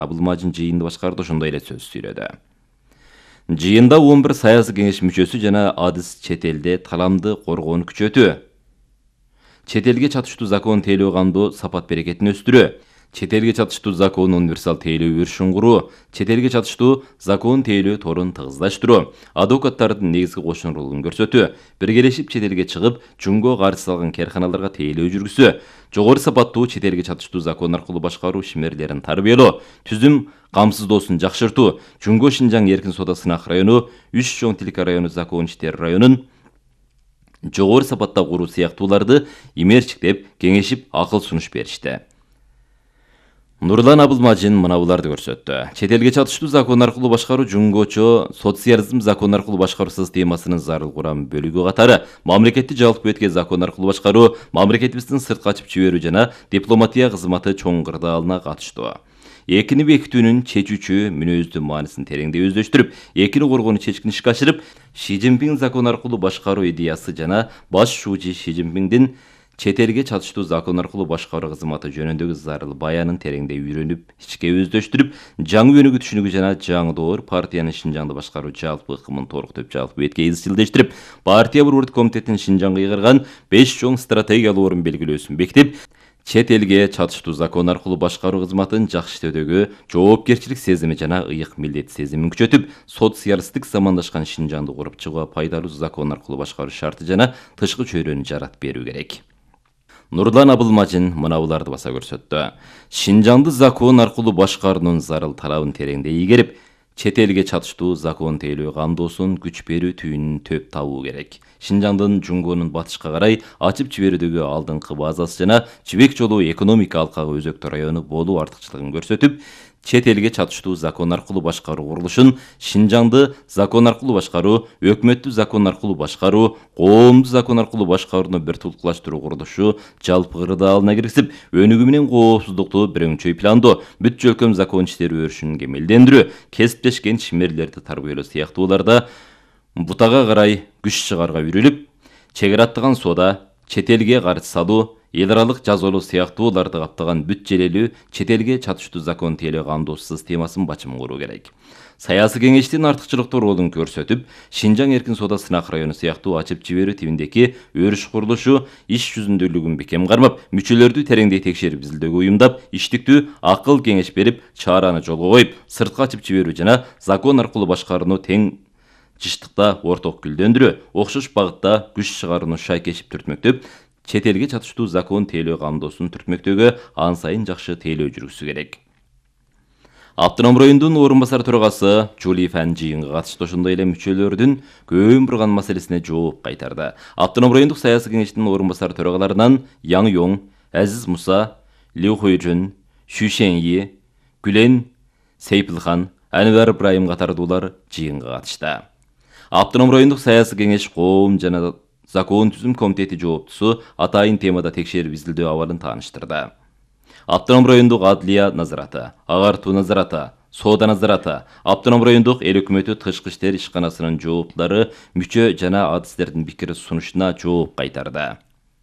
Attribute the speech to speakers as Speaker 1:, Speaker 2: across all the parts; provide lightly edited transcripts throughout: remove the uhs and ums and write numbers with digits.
Speaker 1: Абылмажин жыйынды башкарды, ошондой эле сөз сүйлөдү. Жыйында 11 саясий кеңеш мүчөсү жана адыс чет элде таламды коргоону күчөтүү, чет элге чатыштуу закон тейлөө кандуу сапат берекетин өстүрүү, чет элге чатыштуу закон универсал тейлөө өрүшүн куруу, чет элге чатыштуу закон тейлөө торун тыгыздаштыруу, адвокаттардын негизги кошун ролун көрсөтүү, биргелешип чет элге чыгып, жумго каршы салган керканаларга тейлөө жүргүзүү, жогору сапаттуу чет элге чатыштуу закон аркылуу башкаруу ишмерлерин тарбиялоо, түзүм камсыздоосун жакшыртуу, Жумго Шинжаң эркин соода сынак району, Үч чоң тилка району закон иштери районун жогору сапатта куруу сыяктууларды имерчиктеп, кеңешип, акыл сунуш беришти. Нурлан Абылмажин мынабуларды көрсөттү. Чет элге чатыштуу закон аркылуу башкаруу жумгочо социализм закон аркылуу башкаруу системасынын зарыл курам бөлүгү катары мамлекетти жалпы бетке закон аркылуу башкаруу, мамлекетибиздин сыртка ачып жиберүү жана дипломатия кызматы чоң кырдаалына катыштуу. Экини бекитүүнүн чечүүчү мүнөздүү маанисин тереңдей өздөштүрүп, экини коргоону чечкин ишке ашырып, Ши Цзиньпин закон аркылуу башкаруу идеясы жана баш шуучу Ши Цзиньпиндин чет элге чатыштуу закон аркылуу башкаруу кызматы жөнүндөгү зарыл баянын тереңдей үйрөнүп, ичке өздөштүрүп, жаңы өнүгүү түшүнүгү жана жаңдоор партиянын Шинжаңды башкаруу жалпы ыкымын толуктуп, жалпы бетке изчилдештирип, партия борбордук комитетинин Шинжаңга ыйгарган 5 чоң стратегиялык орун белгилөөсүн бекитип, чет элге чатыштуу закон аркылуу башкаруу кызматын жакшы иштөөдөгү жоопкерчилик сезими жана ыйык милдет сезимин күчөтүп, социалисттик замандашкан Шинжаңды куруп чыгууга пайдалуу закон аркылуу башкаруу шарты жана тышкы чөйрөнү жаратып берүү керек. Нурлан Абылмажин мынабуларды баса көрсөттү. Шинжаңды закон аркылуу башкаруунун зарыл талабын тереңдей игерип, чет элге чатыштуу закон тейлөө кандоосун күч берүү түйүнүн төп табуу керек. Шинжаңдын Жумгонун батышка карай ачып жиберүүдөгү алдыңкы базасы жана Жибек жолу экономика алкагы өзөктүү району болуу артыкчылыгын көрсөтүп, чет элге чатыштуу закон аркылуу башкаруу курулушун Шинжаңды закон аркылуу башкаруу, өкмөттү закон аркылуу башкаруу, коомду закон аркылуу башкарууну бир тулкулаштыруу курулушу жалпы кырдаалына киргизип, өнүгүү менен коопсуздукту бирөңчөй пландоо, бүт жөлкөм закон иштери өрүшүн кемелдендирүү, кесиптешкен ишмерлерди тарбиялоо сыяктууларда бутага карай күч чыгарга үйрүлүп, чек ара аттаган соода, чет элге каржы салуу, эл аралык жазалоо сыяктууларды каптаган бүт желелүү чет элге чатыштуу закон тейлөө кандоо системасын бачым куруу керек. Саясий кеңештин артыкчылыктуу ролун көрсөтүп, Шинжаң эркин соода сынак району сыяктуу ачып жиберүү тибиндеги өрүш курулушу иш жүзүндөлүгүн бекем кармап, мүчөлөрдү тереңдей текшерип изилдөөгө уюмдап, иштиктүү акыл кеңеш берип, чараны жолго коюп, сыртка ачып жиберүү жана закон аркылуу башкарууну тең жыштыкта орток гүлдөндүрүү, окшош багытта күч чыгарууну шайкешип түртмөктөп, чет элге чатыштуу закон тейлөө кандоосун түртмөктөөгө ан сайын жакшы тейлөө жүргүзүү керек. Автоном райондун орун басар төрагасы Жулифан жыйынга катышты, ошондой эле мүчөлөрдүн көбүн бурган маселесине жооп кайтарды. Автоном райондук саясий кеңештин орун басар төрагаларынан Яң Йоң, Азиз Муса, Лю Хуйжун, Шу Шеньи, Гүлен Сейпилхан, Анвар Ибраим катардуулар жыйынга катышты. Автоном райондук саясий кеңеш коом жана закон түзүм комитети жооптусу атайын темада текшерип изилдөө абалын тааныштырды. Автоном райондук адлия назараты, агартуу назараты, соода назараты, автоном райондук эл өкмөтү тышкы иштер ишканасынын жооптулары мүчө жана адистердин пикир сунушуна жооп кайтарды.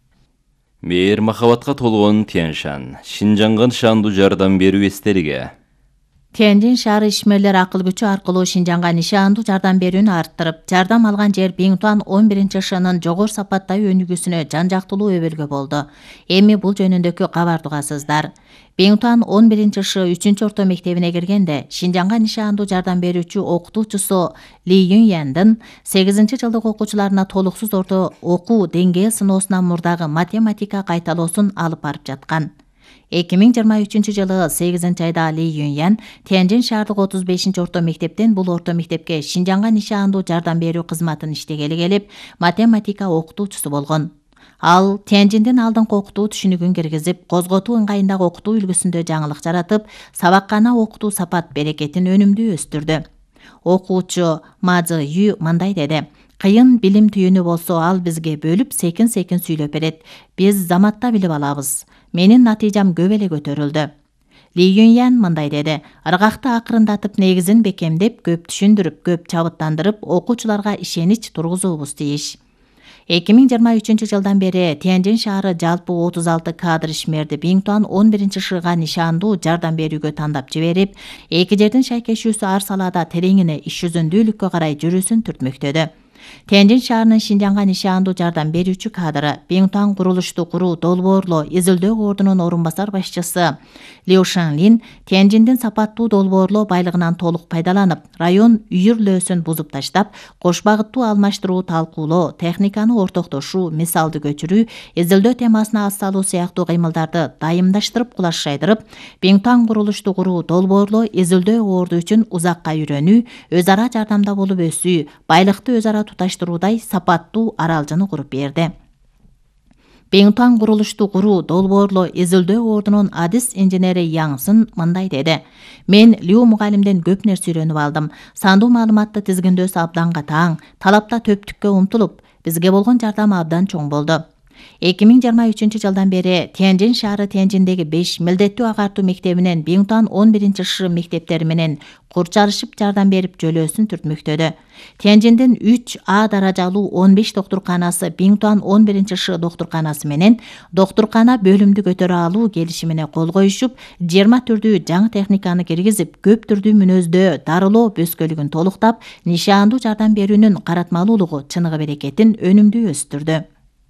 Speaker 1: Мээр махабатка толгон Тяньшан, Шинжаңга нышандуу жардам берүү эстелиги.
Speaker 2: Тяньшан шаары ишмерлер акыл күчү аркылуу Шинжаңга нишандуу жардам берүүнү арттырып, жардам алган жер Биңтуан 11-шынын жогору сапаттагы өнүгүүсүнө жан жактылуу өбөлгө болду. Эми бул жөнүндөгү кабарды угасыздар. Биңтуан 11-шы 3-чү орто мектебине киргенде Шинжаңга нишандуу жардам берүүчү окутуучусу Ли Юньяндын 8-жылдык окуучуларына толуксуз орто окуу деңгээл сыноосунан мурдагы математика кайталоосун алып барып жаткан. 2023 жылы 8 айда Ли Юньян Тяньшан шаардык 35 орто мектептен бул орто мектепке Шинжаңга нишандуу жардам берүү кызматын иштегели келип, математика окутуучусу болгон. Ал Тяньшандын алдыңкы окутуу түшүнүгүн киргизип, козготуу ыңгайындагы окутуу үлгүсүндө жаңылык жаратып, сабаккана окутуу сапат берекетин өнүмдүү өстүрдү. Окуучу Ма Зы Ю мындай деди: кыйын билим түйүнү болсо, ал бизге бөлүп секин-секин сүйлөп берет. Биз заматта билип алабыз. Менин натыйжам көп эле көтөрүлдү. Ли Юньян мындай деди: ыргакты акырындатып, негизин бекемдеп, көп түшүндүрүп, көп чабыттандырып, окуучуларга ишенич тургузуубуз тийиш. 2023 жылдан бери Тяньжин шаары жалпы 36 кадр ишмерди Биңтуан 11-шыга нишандуу жардам берүүгө тандап жиберип, эки жердин шайкешүүсү ар салаада тереңине иш жүзүндүүлүккө карай жүрүүсүн түртмөктөдө. Тяньжин шаарынын Шинжаңга нишандуу жардам берүүчү кадры Биңтуан курулушту куруу долбоорлоо изилдөө ордунун орун басар башчысы Лю Шанлин Тяньжиндин сапаттуу долбоорлоо байлыгынан толук пайдаланып, район үйүрлөөсүн бузуп таштап, кош багыттуу алмаштыруу, талкуулоо, техниканы ортоктошуу, мисалды көчүрүү, изилдөө темасына ас салуу сыяктуу кыймылдарды дайымдаштырып, кулаш жайдырып, Биңтуан курулушту куруу, долбоорлоо, изилдөө орду үчүн узакка үйрөнүү, өз ара жардамда болуп өсүү, байлыкты өз ара туташтыруудай сапаттуу аралжыны куруп берди. Биңтуан курулушту куруу, долбоорлоо, изилдөө ордунун адис инженери Яңсын мындай деди. Мен Лю мугалимден көп нерсе үйрөнүп алдым. Сандуу маалыматты тизгиндөөсү абдан катаң, талапта төптүккө умтулуп, бизге болгон жардамы абдан чоң болду. 2023 жылдан бери Тяньжин шаары Тяньжиндеги 5 милдеттүү агартуу мектебинен Биңтуан 11-шы мектептери менен курчалышып жардам берип жөлөөсүн түртмөктөдө. Тяньжиндин 3А даражалуу 15 доктурканасы Биңтуан 11-шы доктурканасы менен доктуркана бөлүмдү көтөрө алуу келишимине кол коюшуп, 20 түрдүү жаңы техниканы киргизип, көп түрдүү мүнөздөө дарылоо бөскөлүгүн толуктап, нишандуу жардам берүүнүн каратмалуулугу, чыныгы берекетин өнүмдүү өстүрдү.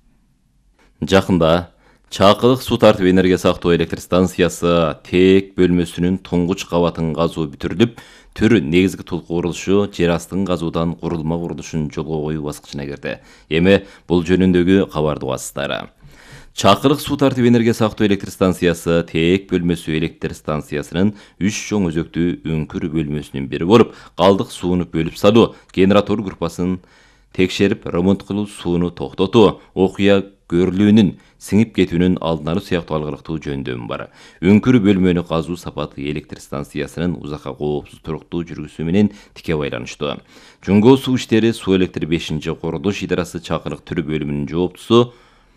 Speaker 1: Жакында Чакылык суу тартып энергия сактоо электр станциясы ТЭК бөлмөсүнүн туңгуч кабатын казуу бүтүрүлүп, түр негизги толку курулушу жер астын казуудан курулма курулушун жолго коюу баскычына кирди. Эми бул жөнүндөгү кабарды угасыздар. Чакылык суу тартып энергия сактоо электр станциясы ТЭК бөлмөсү электр станциясынын 3 чоң өзөктүү өңкүр бөлмөсүнүн бири болуп, калдык сууну бөлүп салуу, генератор группасын текшерип, ремонт кылуу, сууну токтотуу, окуя көрүлүүнүн сиңип кетүүнүн алдын алуу сыяктуу алгылыктуу жөндөмү бар. Өңкүр бөлмөнү казуу сапаты электр станциясынын узакка коопсуз туруктуу жүргүзүү менен тике байланыштуу. Жөнгө суу иштери Суу электр 5-курулуш идарасы Чакырык түрү бөлүмүнүн жооптусу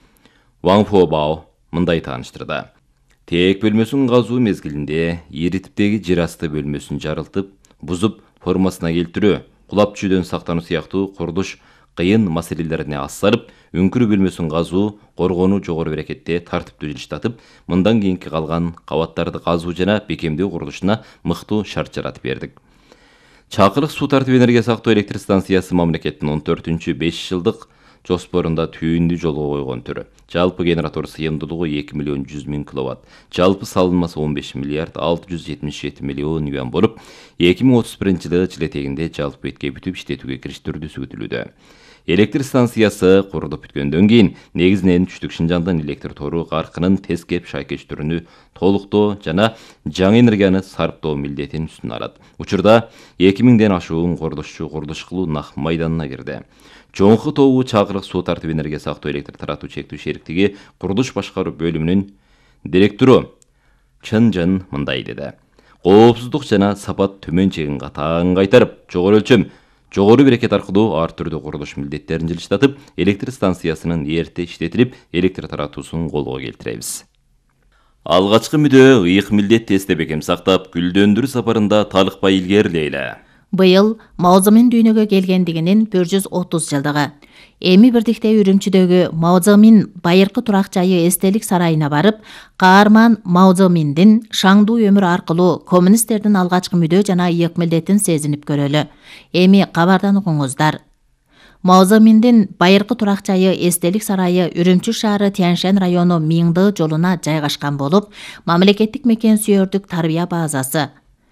Speaker 1: Ван Фо Бао мындай тааныштырды. ТЭК бөлмөсүнүн казуу мезгилинде ири типтеги жер асты бөлмөсүн жарылтып, бузуп, формасына келтирүү, кулап түшүүдөн сактануу сыяктуу курулуш кыйын маселелерине ас салып, өңкүр бөлмөсүн казуу, коргонуу жогору берекетте тартиптүү жылыштатып, мындан кийинки калган кабаттарды казуу жана бекемдөө курулушуна мыктуу шарт жаратып бердик. Чакырык суу тартып энергия сактоо электр станциясы мамлекеттин 14-5 жылдык жоспорунда түйүндү жолго койгон түрү. Жалпы генератор сыйымдуулугу 2 миллион 100 миң киловатт. Жалпы салынмасы 15 миллиард 677 миллион юан болуп, 2031 жылы жыл этегинде жалпы бетке бүтүп иштетүүгө кириштирүүсү күтүлүүдө. Электр станциясы курулуп бүткөндөн кийин негизинен түштүк Шинжаңдын электр тору каркынын тез кеп шайкештөрүнү толуктоо жана жаңы энергияны сарптоо милдетин үстүнө алат. Учурда 2000ден ашуун курулушчу курулуш кылуу нак майданына кирди. Жоңку тобу Чакырык суу тартып энергия сактоо электр таратуу чектүү шериктиги курулуш башкаруу бөлүмүнүн директору Чын Жын мындай деди. Коопсуздук жана сапат төмөн чегин катаң кайтарып, жогору өлчөм, жогору берекет аркылуу ар түрдүү курулуш милдеттерин жылыштатып, электр станциясынын эрте иштетилип, электр таратуусун колго келтиребиз. Алгачкы мүдөө ыйык милдет тесте бекем сактап, гүлдөндүрүү сапарында талыкпай илгерилейли.
Speaker 2: Быйыл Мао Цзэдун дүйнөгө келгендигинин 130 жылдыгы. Эми бирдикте Үрүмчүдөгү Мао Цзэдун байыркы турак жайы эстелик сарайына барып, каарман Мао Цзэдундун шаңдуу өмүрү аркылуу коммунисттердин алгачкы мүдөө жана ыйык милдетин сезинип көрөлү. Эми кабардан угуңуздар. Мао Цзэдундун байыркы турак жайы эстелик сарайы Үрүмчү шаары Тяньшань району Миңды жолуна жайгашкан болуп, мамлекеттик мекен сүйөрдүк тарбия базасы.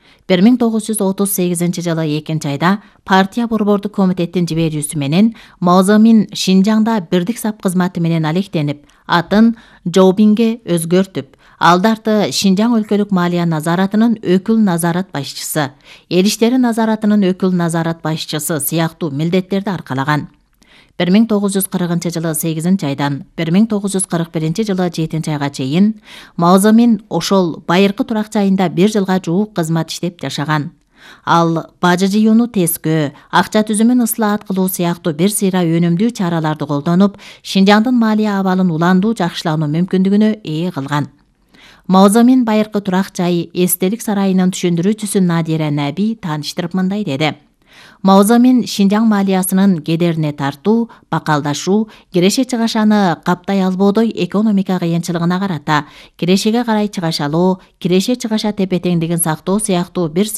Speaker 2: 1938 жылы 2 айда партия борбордук комитеттин жиберүүсү менен Мао Цзэдун Шинжаңда бирдик сап кызматы менен алектенип, атын Жоубинге өзгөртүп, алдарты Шинжаң өлкөлүк малия назаратынын өкүл назарат башчысы, эл иштери назаратынын өкүл назарат башчысы сыяктуу милдеттерди аркалаган. 1940 жылы 8 айдан 1941 жылы 7 айга чейин Мао Цзэдун ошол байыркы турак жайында 1 жылга жуук кызмат иштеп жашаган. Ал бажы жыюуну тескөө, акча түзүмүн ыслаат кылуу сыяктуу бир сыйра өнүмдүү чараларды колдонуп, Шинжаңдын малия абалын уландуу жакшылануу мүмкүндүгүнө ээ кылган. Мао Цзэдун байыркы турак жайы эстелик сарайынын түшүндүрүүчүсү Надира Наби тааныштырып мындай деди. Маозамин Шинжаң маалиясынын кедерине тартуу, бакалдашуу, киреше чыгашаны каптай албоодой экономика кыйынчылыгына карата кирешеге карай чыгашалоо, киреше чыгаша тепе-теңдигин сактоо сыяктуу бир